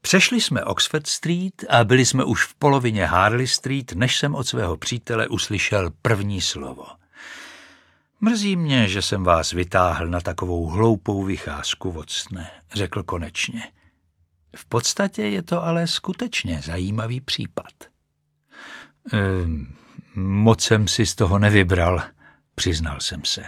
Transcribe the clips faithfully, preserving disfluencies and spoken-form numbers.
Přešli jsme Oxford Street a byli jsme už v polovině Harley Street, než jsem od svého přítele uslyšel první slovo. Mrzí mě, že jsem vás vytáhl na takovou hloupou vycházku, Watsone, řekl konečně. V podstatě je to ale skutečně zajímavý případ. Ehm, moc jsem si z toho nevybral, přiznal jsem se.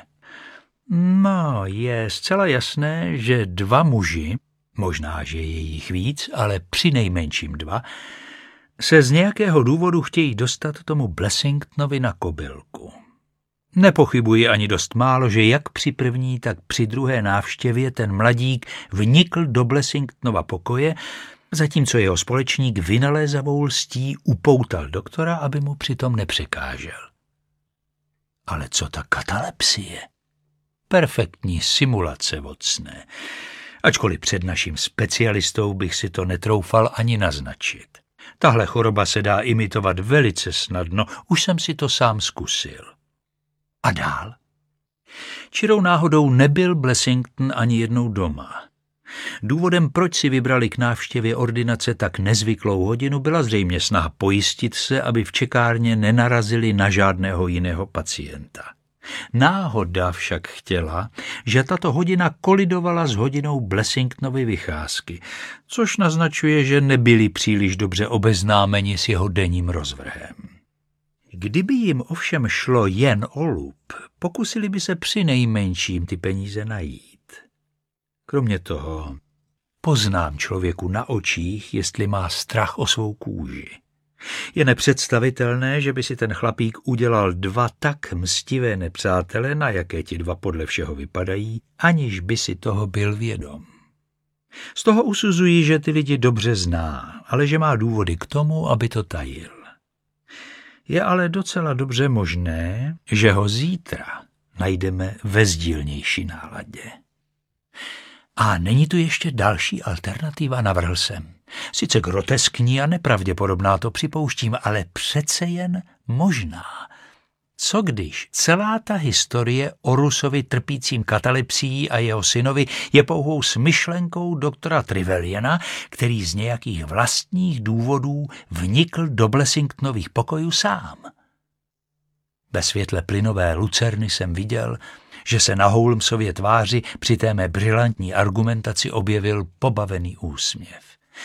No, je zcela jasné, že dva muži, možná, že je jich víc, ale přinejmenším dva, se z nějakého důvodu chtějí dostat tomu Blessingtonovi na kobylku. Nepochybuji ani dost málo, že jak při první, tak při druhé návštěvě ten mladík vnikl do Blessingtonova pokoje, zatímco jeho společník vynalézavou lstí upoutal doktora, aby mu přitom nepřekážel. Ale co ta katalepsie? Perfektní simulace, Watsone. Ačkoliv před naším specialistou bych si to netroufal ani naznačit. Tahle choroba se dá imitovat velice snadno, už jsem si to sám zkusil. A dál? Čirou náhodou nebyl Blessington ani jednou doma. Důvodem, proč si vybrali k návštěvě ordinace tak nezvyklou hodinu, byla zřejmě snaha pojistit se, aby v čekárně nenarazili na žádného jiného pacienta. Náhoda však chtěla, že tato hodina kolidovala s hodinou Blessingtonovy vycházky, což naznačuje, že nebyli příliš dobře obeznámeni s jeho denním rozvrhem. Kdyby jim ovšem šlo jen o lup, pokusili by se přinejmenším ty peníze najít. Kromě toho, poznám člověku na očích, jestli má strach o svou kůži. Je nepředstavitelné, že by si ten chlapík udělal dva tak mstivé nepřátele, na jaké ti dva podle všeho vypadají, aniž by si toho byl vědom. Z toho usuzují, že ty lidi dobře zná, ale že má důvody k tomu, aby to tajil. Je ale docela dobře možné, že ho zítra najdeme ve sdílnější náladě. A není tu ještě další alternativa, navrhl jsem. Sice groteskní a nepravděpodobná, to připouštím, ale přece jen možná. Co když celá ta historie o Rusovi trpícím katalepsií a jeho synovi je pouhou smyšlenkou doktora Trevelyana, který z nějakých vlastních důvodů vnikl do Blessingtonových pokojů sám? Ve světle plynové lucerny jsem viděl, že se na Holmesově tváři při té mé brilantní argumentaci objevil pobavený úsměv.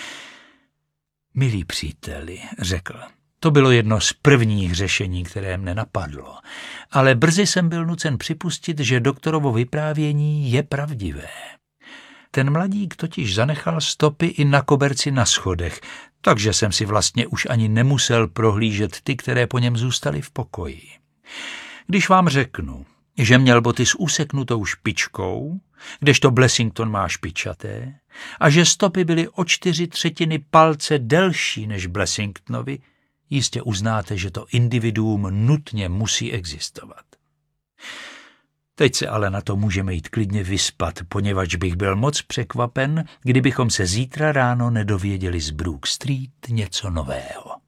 Milí příteli, řekl, to bylo jedno z prvních řešení, které mne napadlo, ale brzy jsem byl nucen připustit, že doktorovo vyprávění je pravdivé. Ten mladík totiž zanechal stopy i na koberci na schodech, takže jsem si vlastně už ani nemusel prohlížet ty, které po něm zůstaly v pokoji. Když vám řeknu, že měl boty s useknutou špičkou, kdežto Blessington má špičaté, a že stopy byly o čtyři třetiny palce delší než Blessingtonovi, jistě uznáte, že to individuum nutně musí existovat. Teď se ale na to můžeme jít klidně vyspat, poněvadž bych byl moc překvapen, kdybychom se zítra ráno nedověděli z Brook Street něco nového.